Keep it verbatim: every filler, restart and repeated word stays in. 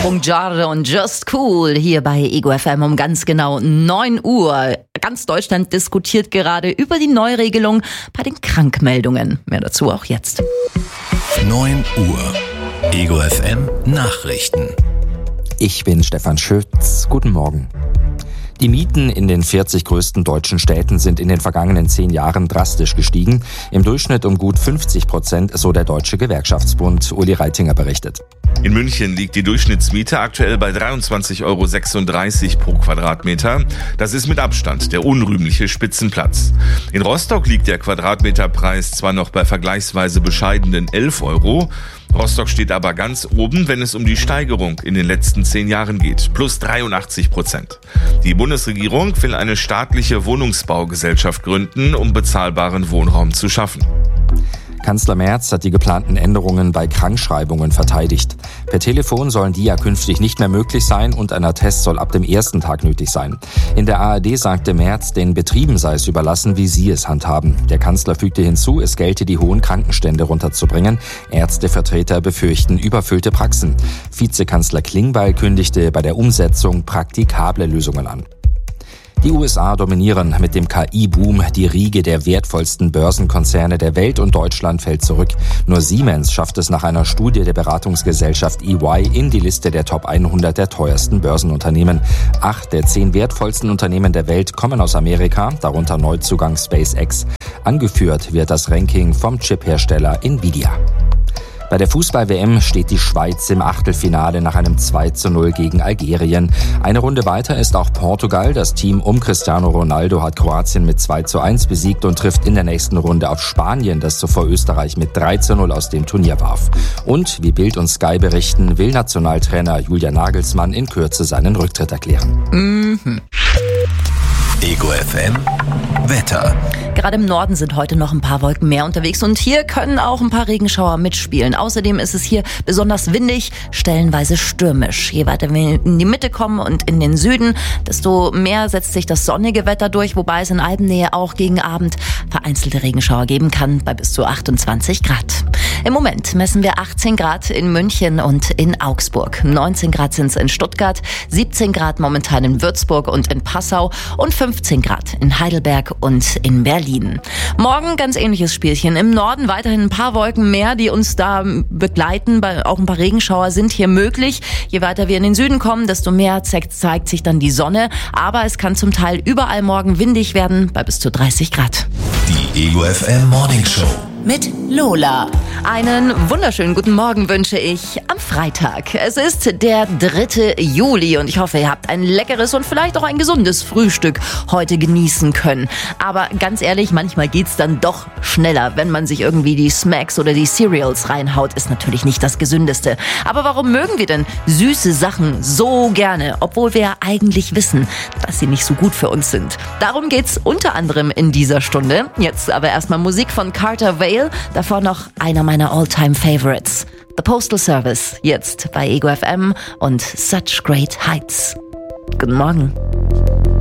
Bungiarre und Just Cool hier bei Ego F M um ganz genau neun Uhr. Ganz Deutschland diskutiert gerade über die Neuregelung bei den Krankmeldungen. Mehr dazu auch jetzt. neun Uhr. Ego F M Nachrichten. Ich bin Stefan Schütz. Guten Morgen. Die Mieten in den vierzig größten deutschen Städten sind in den vergangenen zehn Jahren drastisch gestiegen. Im Durchschnitt um gut fünfzig Prozent, so der Deutsche Gewerkschaftsbund. Uli Reitinger berichtet. In München liegt die Durchschnittsmiete aktuell bei dreiundzwanzig Euro sechsunddreißig pro Quadratmeter. Das ist mit Abstand der unrühmliche Spitzenplatz. In Rostock liegt der Quadratmeterpreis zwar noch bei vergleichsweise bescheidenen elf Euro. Rostock steht aber ganz oben, wenn es um die Steigerung in den letzten zehn Jahren geht. Plus dreiundachtzig Prozent. Die Bundesregierung will eine staatliche Wohnungsbaugesellschaft gründen, um bezahlbaren Wohnraum zu schaffen. Kanzler Merz hat die geplanten Änderungen bei Krankschreibungen verteidigt. Per Telefon sollen die ja künftig nicht mehr möglich sein und ein Attest soll ab dem ersten Tag nötig sein. In der A R D sagte Merz, den Betrieben sei es überlassen, wie sie es handhaben. Der Kanzler fügte hinzu, es gelte, die hohen Krankenstände runterzubringen. Ärztevertreter befürchten überfüllte Praxen. Vizekanzler Klingbeil kündigte bei der Umsetzung praktikable Lösungen an. Die U S A dominieren mit dem K I-Boom die Riege der wertvollsten Börsenkonzerne der Welt und Deutschland fällt zurück. Nur Siemens schafft es nach einer Studie der Beratungsgesellschaft E Y in die Liste der Top hundert der teuersten Börsenunternehmen. Acht der zehn wertvollsten Unternehmen der Welt kommen aus Amerika, darunter Neuzugang SpaceX. Angeführt wird das Ranking vom Chiphersteller Nvidia. Bei der Fußball-W M steht die Schweiz im Achtelfinale nach einem zwei zu null gegen Algerien. Eine Runde weiter ist auch Portugal. Das Team um Cristiano Ronaldo hat Kroatien mit zwei zu eins besiegt und trifft in der nächsten Runde auf Spanien, das zuvor Österreich mit drei zu null aus dem Turnier warf. Und, wie Bild und Sky berichten, will Nationaltrainer Julian Nagelsmann in Kürze seinen Rücktritt erklären. Mhm. Ego F M Wetter. Gerade im Norden sind heute noch ein paar Wolken mehr unterwegs und hier können auch ein paar Regenschauer mitspielen. Außerdem ist es hier besonders windig, stellenweise stürmisch. Je weiter wir in die Mitte kommen und in den Süden, desto mehr setzt sich das sonnige Wetter durch, wobei es in Alpennähe auch gegen Abend vereinzelte Regenschauer geben kann bei bis zu achtundzwanzig Grad. Im Moment messen wir achtzehn Grad in München und in Augsburg. neunzehn Grad sind es in Stuttgart, siebzehn Grad momentan in Würzburg und in Passau und fünfzehn Grad in Heidelberg und in Berlin. Morgen ganz ähnliches Spielchen. Im Norden weiterhin ein paar Wolken mehr, die uns da begleiten. Auch ein paar Regenschauer sind hier möglich. Je weiter wir in den Süden kommen, desto mehr zeigt, zeigt sich dann die Sonne. Aber es kann zum Teil überall morgen windig werden bei bis zu dreißig Grad. Die Ego F M Morning Show. Mit Lola. Einen wunderschönen guten Morgen wünsche ich am Freitag. Es ist der dritte Juli und ich hoffe, ihr habt ein leckeres und vielleicht auch ein gesundes Frühstück heute genießen können. Aber ganz ehrlich, manchmal geht's dann doch schneller, wenn man sich irgendwie die Smacks oder die Cereals reinhaut. Ist natürlich nicht das Gesündeste. Aber warum mögen wir denn süße Sachen so gerne, obwohl wir eigentlich wissen, dass sie nicht so gut für uns sind? Darum geht's unter anderem in dieser Stunde. Jetzt aber erstmal Musik von Carter Vale. Davor noch einer meiner All-Time-Favorites. The Postal Service, jetzt bei Ego F M und Such Great Heights. Guten Morgen.